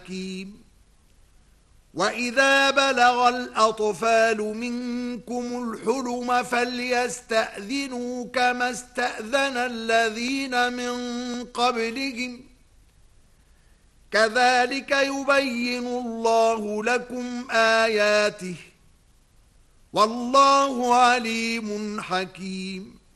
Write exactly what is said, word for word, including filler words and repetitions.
حكيم وَإِذَا بَلَغَ الْأَطْفَالُ مِنكُمُ الْحُلُمَ فَلْيَسْتَأْذِنُوا كَمَا اسْتَأْذَنَ الَّذِينَ مِنْ قَبْلِهِمْ كَذَلِكَ يُبَيِّنُ اللَّهُ لَكُمْ آيَاتِهِ وَاللَّهُ عَلِيمٌ حَكِيمٌ